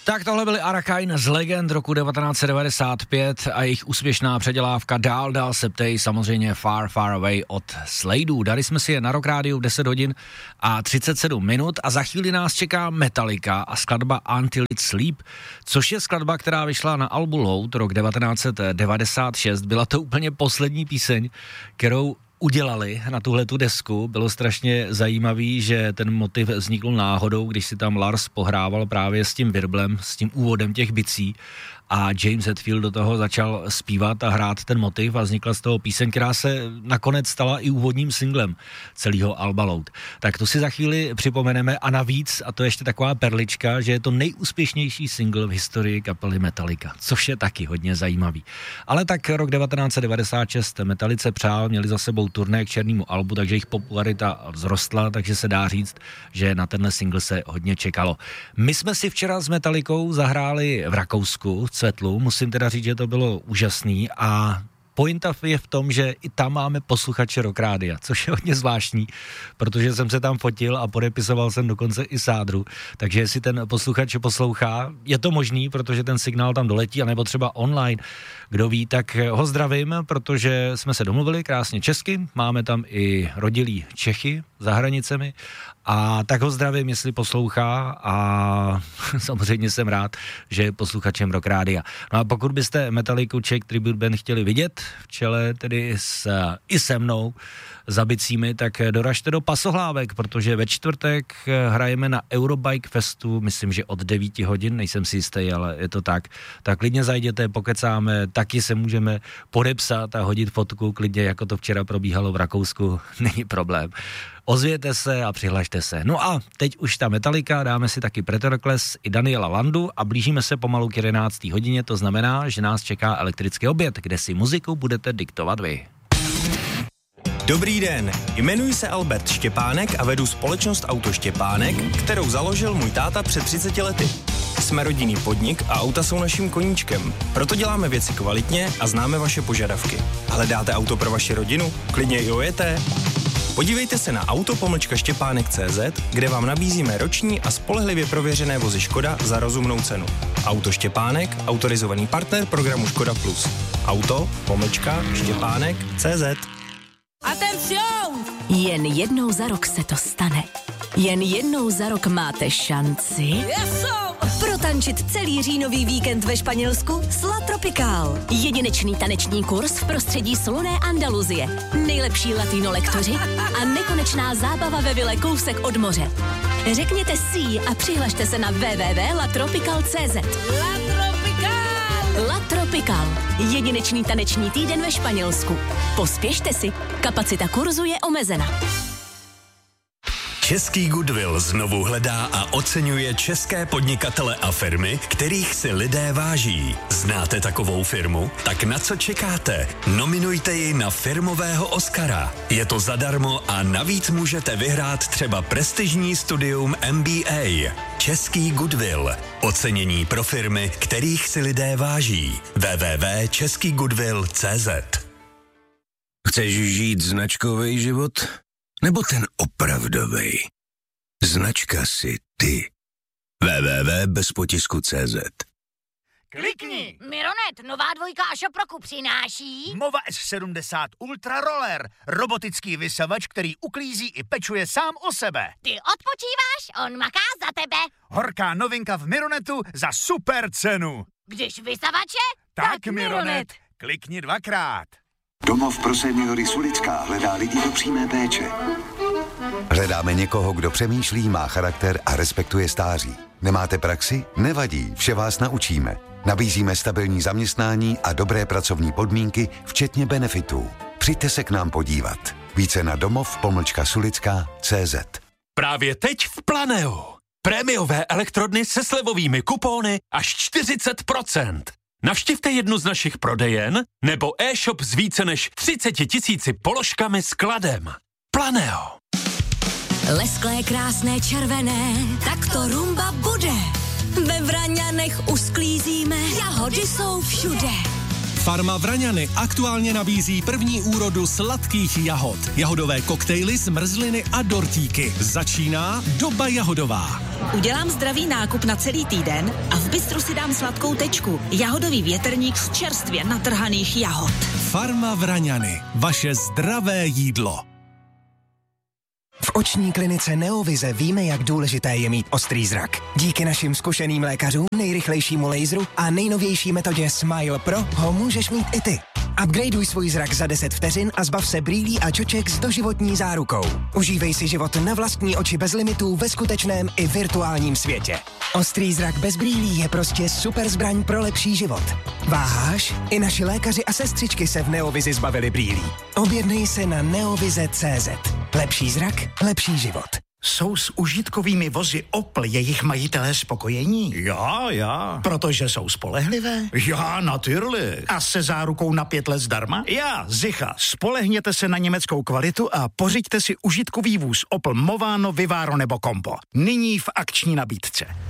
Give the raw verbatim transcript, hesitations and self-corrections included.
Tak tohle byly Arakain z Legend roku devatenáct set devadesát pět a jejich úspěšná předělávka Dál, dál se ptej, samozřejmě Far, Far Away od Sladeů. Dali jsme si je na Rock Rádiu v deset hodin a třicet sedm minut a za chvíli nás čeká Metallica a skladba Until It Sleep, což je skladba, která vyšla na albu Load rok devatenáct set devadesát šest. Byla to úplně poslední píseň, kterou udělali na tuhletu desku. Bylo strašně zajímavý, že ten motiv vznikl náhodou, když si tam Lars pohrával právě s tím virblem, s tím úvodem těch bicí a James Hetfield do toho začal zpívat a hrát ten motiv a vznikla z toho píseň, která se nakonec stala i úvodním singlem celého alba Load. Tak to si za chvíli připomeneme a navíc, a to je ještě taková perlička, že je to nejúspěšnější single v historii kapely Metallica, což je taky hodně zajímavý. Ale tak rok devatenáct set devadesát šest Metallice přál, měli za sebou turné k černému albu, takže jejich popularita vzrostla, takže se dá říct, že na tenhle single se hodně čekalo. My jsme si včera s Metallicou zahráli v Rakousku, Světlu. Musím teda říct, že to bylo úžasný a pointa je v tom, že i tam máme posluchače Rock Rádia, což je hodně zvláštní, protože jsem se tam fotil a podepisoval jsem dokonce i sádru, takže jestli ten posluchač poslouchá, je to možný, protože ten signál tam doletí, anebo třeba online, kdo ví, tak ho zdravím, protože jsme se domluvili krásně česky, máme tam i rodilí Čechy za hranicemi a tak ho zdravím, jestli poslouchá a samozřejmě jsem rád, že je posluchačem Rock Rádia. No a pokud byste Metallicu Czech Tribute Band chtěli vidět, v čele tedy s, i se mnou za bicími, tak doražte do Pasohlávek, protože ve čtvrtek hrajeme na Eurobike Festu, myslím, že od devět hodin, nejsem si jistý, ale je to tak. Tak klidně zajděte, pokecáme, taky se můžeme podepsat a hodit fotku, klidně jako to včera probíhalo v Rakousku, není problém. Ozvěte se a přihlašte se. No a teď už ta Metallica, dáme si taky Preterkles i Daniela Landu a blížíme se pomalu k jedenácté hodině, to znamená, že nás čeká elektrický oběd, kde si muziku budete diktovat vy. Dobrý den, jmenuji se Albert Štěpánek a vedu společnost Auto Štěpánek, kterou založil můj táta před třiceti lety. Jsme rodinný podnik a auta jsou naším koníčkem, proto děláme věci kvalitně a známe vaše požadavky. Hledáte auto pro vaši rodinu? Klidně i ojeté? Podívejte se na auto pomlčka štěpánek tečka cé zet, kde vám nabízíme roční a spolehlivě prověřené vozy Škoda za rozumnou cenu. Auto Štěpánek, autorizovaný partner programu Škoda Plus. Auto pomlčka štěpánek tečka cé zet. Atención! Jen jednou za rok se to stane. Jen jednou za rok máte šanci Yeso! protančit celý říjnový víkend ve Španělsku s La Tropical. Jedinečný taneční kurz v prostředí slunné Andaluzie. Nejlepší latino lektoři a nekonečná zábava ve vile kousek od moře. Řekněte si a přihlašte se na w w w tečka la tropical tečka cé zet. La Tropical! La Tropical. Jedinečný taneční týden ve Španělsku. Pospěšte si, kapacita kurzu je omezena. Český Goodwill znovu hledá a oceňuje české podnikatele a firmy, kterých si lidé váží. Znáte takovou firmu? Tak na co čekáte? Nominujte ji na firmového Oscara. Je to zadarmo a navíc můžete vyhrát třeba prestižní studium M B A. Český Goodwill. Ocenění pro firmy, kterých si lidé váží. w w w tečka český goodwill tečka cé zet. Chceš žít značkový život? Nebo ten opravdovej? Značka si ty. w w w tečka bez potisku tečka cé zet. Klikni! Mironet, nová dvojka a šoproku přináší Mova S sedmdesát Ultra Roller, robotický vysavač, který uklízí i pečuje sám o sebe. Ty odpočíváš, on maká za tebe. Horká novinka v Mironetu za super cenu. Když vysavače, Tak, tak Mironet. Mironet. Klikni dvakrát. Domov pro seniory Sulická hledá lidi do přímé péče. Hledáme někoho, kdo přemýšlí, má charakter a respektuje stáří. Nemáte praxi? Nevadí, vše vás naučíme. Nabízíme stabilní zaměstnání a dobré pracovní podmínky, včetně benefitů. Přijďte se k nám podívat. Více na domov pomlčka sulická tečka cé zet. Právě teď v Planeu. Prémiové elektrodny se slevovými kupóny až čtyřicet procent. Navštivte jednu z našich prodejen nebo e-shop s více než třiceti tisíci položkami s kladem. Planeo. Lesklé, krásné, červené, tak to rumba bude. Ve Vraňanech usklízíme, jahody jsou všude. Farma Vraňany aktuálně nabízí první úrodu sladkých jahod. Jahodové koktejly, zmrzliny a dortíky. Začíná doba jahodová. Udělám zdravý nákup na celý týden a v bistru si dám sladkou tečku. Jahodový větrník z čerstvě natrhaných jahod. Farma Vraňany. Vaše zdravé jídlo. V oční klinice Neovize víme, jak důležité je mít ostrý zrak. Díky našim zkušeným lékařům, nejrychlejšímu laseru a nejnovější metodě Smile Pro ho můžeš mít i ty. Upgradeuj svůj zrak za deset vteřin a zbav se brýlí a čoček s doživotní zárukou. Užívej si život na vlastní oči bez limitů ve skutečném i virtuálním světě. Ostrý zrak bez brýlí je prostě super zbraň pro lepší život. Váháš? I naši lékaři a sestřičky se v Neovizi zbavili brýlí. Objednej se na neovize tečka cé zet. Lepší zrak, lepší život. Jsou s užitkovými vozy Opel jejich majitelé spokojení? Já, já. Protože jsou spolehlivé? Já, natürlich. A se zárukou na pět let zdarma? Já, zicha. Spolehněte se na německou kvalitu a pořiďte si užitkový vůz Opel Movano, Vivaro nebo Combo. Nyní v akční nabídce.